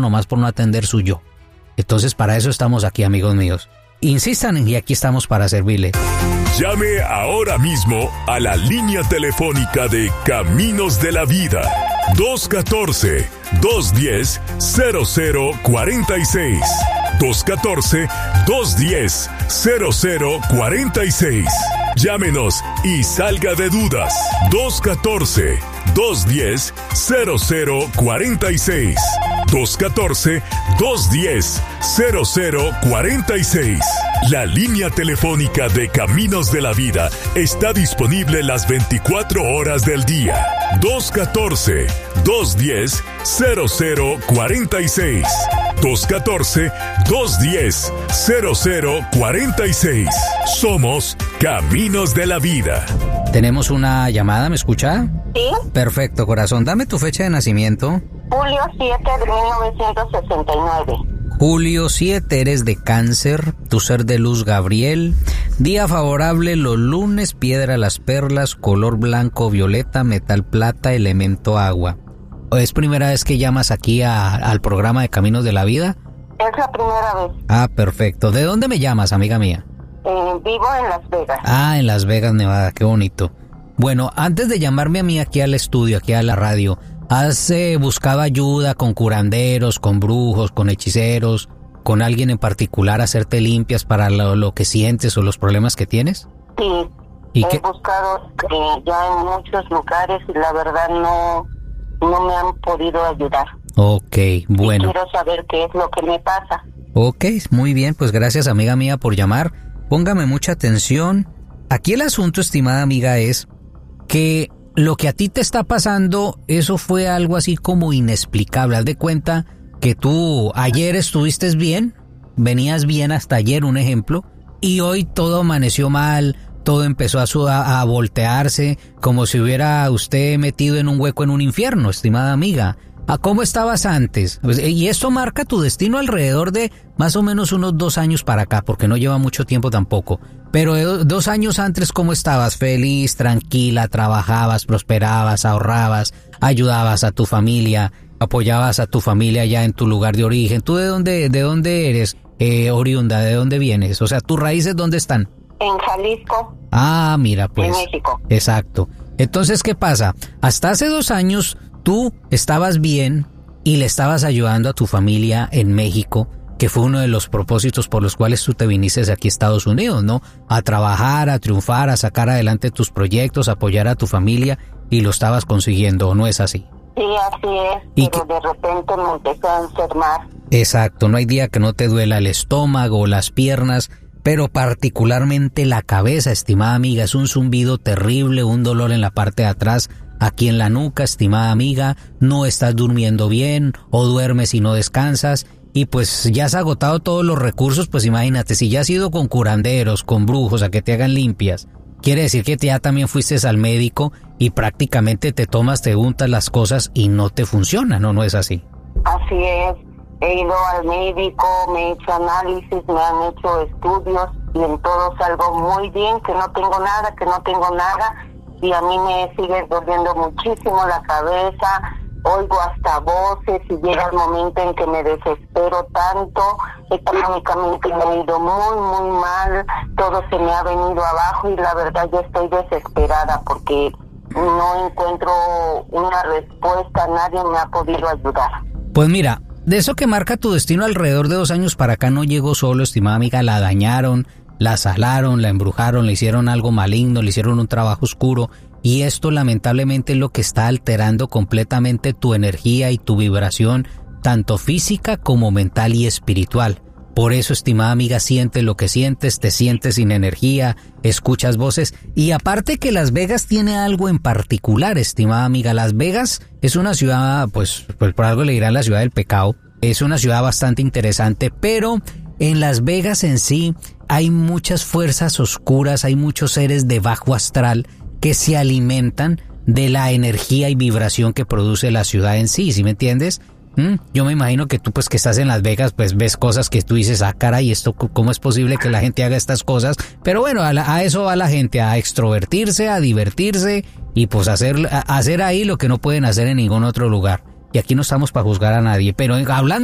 nomás por no atender su yo. Entonces para eso estamos aquí, amigos míos. Insistan y aquí estamos para servirle. Llame ahora mismo a la línea telefónica de Caminos de la Vida. 214-210-0046. 214-210-0046. Llámenos y salga de dudas. 214-210-0046. 214-210-0046. La línea telefónica de Caminos de la Vida está disponible las 24 horas del día. 214-210-0046. 214-210-0046. Somos Caminos de la Vida. Tenemos una llamada, ¿me escucha? Sí. Perfecto, corazón. Dame tu fecha de nacimiento. Julio 7 de 1969. Julio 7, eres de Cáncer, tu ser de luz Gabriel. Día favorable los lunes, piedra las perlas, color blanco violeta, metal plata, elemento agua. ¿Es primera vez que llamas aquí al programa de Caminos de la Vida? Es la primera vez. Ah, perfecto. ¿De dónde me llamas, amiga mía? Vivo en Las Vegas. Ah, en Las Vegas, Nevada, qué bonito. Bueno, antes de llamarme a mí aquí al estudio, aquí a la radio, ¿has buscado ayuda con curanderos, con brujos, con hechiceros, con alguien en particular a hacerte limpias para lo que sientes o los problemas que tienes? Sí, he buscado ya en muchos lugares y la verdad no me han podido ayudar. Ok, bueno. Y quiero saber qué es lo que me pasa. Ok, muy bien, pues gracias, amiga mía, por llamar. Póngame mucha atención. Aquí el asunto, estimada amiga, es que lo que a ti te está pasando, eso fue algo así como inexplicable. Haz de cuenta que tú ayer estuviste bien, venías bien hasta ayer, un ejemplo, y hoy todo amaneció mal, todo empezó a voltearse, como si hubiera usted metido en un hueco en un infierno, estimada amiga. ¿A cómo estabas antes? Y esto marca tu destino alrededor de más o menos unos 2 años para acá, porque no lleva mucho tiempo tampoco. Pero 2 años antes, ¿cómo estabas? Feliz, tranquila, trabajabas, prosperabas, ahorrabas, ayudabas a tu familia, apoyabas a tu familia allá en tu lugar de origen. ¿Tú de dónde eres, oriunda? ¿De dónde vienes? O sea, ¿tus raíces dónde están? En Jalisco. Ah, mira, pues. En México. Exacto. Entonces, ¿qué pasa? Hasta hace 2 años tú estabas bien y le estabas ayudando a tu familia en México, que fue uno de los propósitos por los cuales tú te viniste aquí a Estados Unidos, ¿no? A trabajar, a triunfar, a sacar adelante tus proyectos, a apoyar a tu familia, y lo estabas consiguiendo, ¿o no es así? Sí, así es, pero de repente me empecé a enfermar. Exacto, no hay día que no te duela el estómago o las piernas, pero particularmente la cabeza, estimada amiga, es un zumbido terrible, un dolor en la parte de atrás, aquí en la nuca, estimada amiga, no estás durmiendo bien o duermes y no descansas, y pues ya has agotado todos los recursos. Pues imagínate, si ya has ido con curanderos, con brujos a que te hagan limpias, quiere decir que ya también fuiste al médico y prácticamente te untas las cosas y no te funciona, ¿no? ¿No es así? Así es, he ido al médico, me he hecho análisis, me han hecho estudios y en todo salgo muy bien, que no tengo nada, y a mí me sigue doliendo muchísimo la cabeza, oigo hasta voces y llega el momento en que me desespero tanto, económicamente me he ido muy, muy mal, todo se me ha venido abajo y la verdad yo estoy desesperada porque no encuentro una respuesta, nadie me ha podido ayudar. Pues mira, de eso que marca tu destino alrededor de 2 años para acá no llegó solo, estimada amiga, la dañaron, la salaron, la embrujaron, le hicieron algo maligno, le hicieron un trabajo oscuro, y esto lamentablemente es lo que está alterando completamente tu energía y tu vibración, tanto física como mental y espiritual. Por eso, estimada amiga, sientes lo que sientes, te sientes sin energía, escuchas voces, y aparte que Las Vegas tiene algo en particular, estimada amiga. Las Vegas es una ciudad, pues por algo le dirán la ciudad del pecado, es una ciudad bastante interesante, pero en Las Vegas en sí hay muchas fuerzas oscuras, hay muchos seres de bajo astral que se alimentan de la energía y vibración que produce la ciudad en sí, ¿sí me entiendes? Yo me imagino que tú, pues que estás en Las Vegas, pues ves cosas que tú dices, caray, esto, ¿cómo es posible que la gente haga estas cosas? Pero bueno, a eso va la gente, a extrovertirse, a divertirse y pues hacer ahí lo que no pueden hacer en ningún otro lugar. Y aquí no estamos para juzgar a nadie, pero hablando